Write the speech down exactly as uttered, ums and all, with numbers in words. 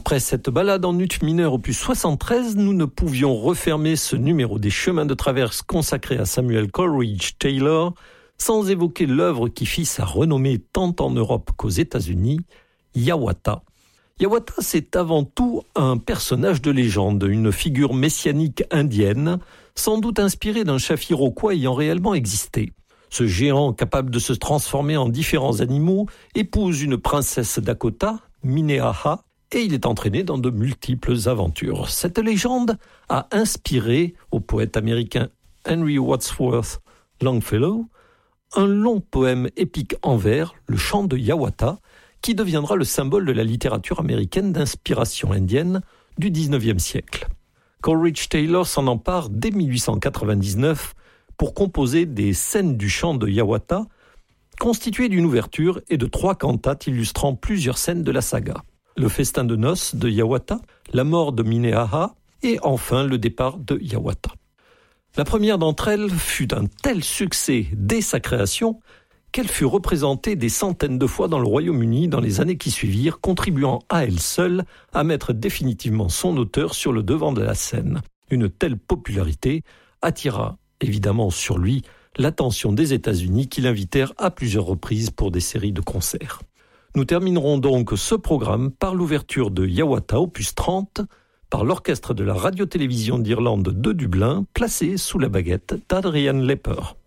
Après cette balade en ut mineur opus soixante-treize, nous ne pouvions refermer ce numéro des chemins de traverse consacré à Samuel Coleridge Taylor sans évoquer l'œuvre qui fit sa renommée tant en Europe qu'aux États-Unis, Hiawatha. Hiawatha, c'est avant tout un personnage de légende, une figure messianique indienne, sans doute inspirée d'un chef iroquois ayant réellement existé. Ce géant, capable de se transformer en différents animaux, épouse une princesse Dakota, Minnehaha, et il est entraîné dans de multiples aventures. Cette légende a inspiré au poète américain Henry Wadsworth Longfellow un long poème épique en vers, le chant de Hiawatha, qui deviendra le symbole de la littérature américaine d'inspiration indienne du dix-neuvième siècle. Coleridge Taylor s'en empare dès dix-huit cent quatre-vingt-dix-neuf pour composer des scènes du chant de Hiawatha, constituées d'une ouverture et de trois cantates illustrant plusieurs scènes de la saga. Le festin de noces de Hiawatha, la mort de Minnehaha et enfin le départ de Hiawatha. La première d'entre elles fut un tel succès dès sa création qu'elle fut représentée des centaines de fois dans le Royaume-Uni dans les années qui suivirent, contribuant à elle seule à mettre définitivement son auteur sur le devant de la scène. Une telle popularité attira évidemment sur lui l'attention des États-Unis qui l'invitèrent à plusieurs reprises pour des séries de concerts. Nous terminerons donc ce programme par l'ouverture de Hiawatha opus trente par l'orchestre de la radio-télévision d'Irlande de Dublin, placé sous la baguette d'Adrian Lepper.